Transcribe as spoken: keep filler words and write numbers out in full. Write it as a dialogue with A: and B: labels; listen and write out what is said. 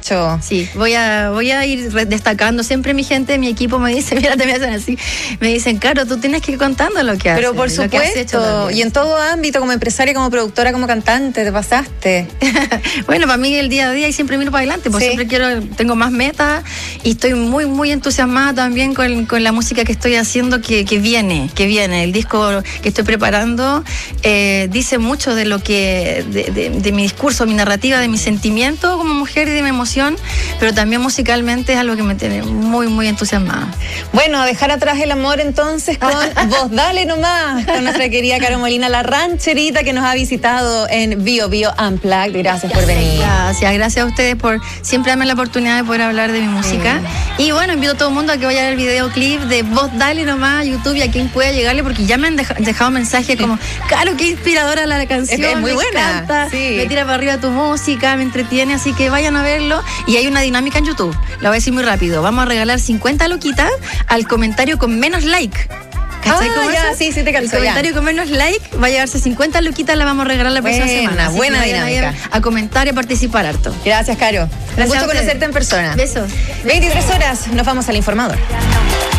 A: mucho.
B: Sí, voy a, voy a ir destacando. Siempre mi gente, mi equipo me dice, mira, te me hacen así. Me dicen, Caro, tú tienes que ir contando lo que haces.
A: Pero por supuesto, y en todo ámbito, como empresaria, como productora, como cantante, te pasaste.
B: Bueno, para mí el día a día y siempre miro para adelante, porque sí. siempre quiero, tengo más metas y estoy muy, muy entusiasmada también con, con la música que estoy haciendo, que, que viene, que viene. El disco que estoy preparando eh, dice mucho de lo que, de, de, de mi discurso, mi narrativa, de mi sentimiento como mujer y de mi emoción, pero también musicalmente es algo que me tiene muy, muy entusiasmada.
A: Bueno, a dejar atrás el amor entonces con Vos Dale Nomás, con nuestra querida Caro Molina, la rancherita que nos ha visitado en Bio Bio Unplugged. Gracias por venir.
B: Gracias, gracias a ustedes por siempre darme la oportunidad de poder hablar de mi música. Sí. Y bueno, invito a todo el mundo a que vaya a ver el videoclip de Vos Dale Nomás a YouTube y a quien pueda llegarle, porque ya me han deja, dejado mensajes como, Caro, qué inspiradora la canción,
A: es, es muy
B: me
A: buena.
B: encanta,
A: sí.
B: me tira para arriba tu música, me entretiene, así que vayan a verlo. Y hay una dinámica en YouTube, la voy a decir muy rápido. Vamos a regalar cincuenta loquitas al comentario con menos like.
A: ¿Cachai? Ah, ya, eso? sí, sí te calzó.
B: El comentario ya. Con menos like va a llevarse cincuenta luquitas, la vamos a regalar la próxima
A: buena,
B: semana. Así
A: buena dinámica.
B: A, a comentar y a participar harto.
A: Gracias, Caro.
B: Gracias.
A: Un gusto conocerte en persona.
B: Besos.
A: veintitrés horas, nos vamos al informador.